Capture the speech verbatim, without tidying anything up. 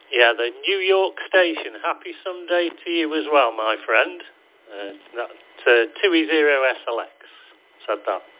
Yeah, the New York station. Happy Sunday to you as well, my friend. Uh, that uh, two E zero S L X said that.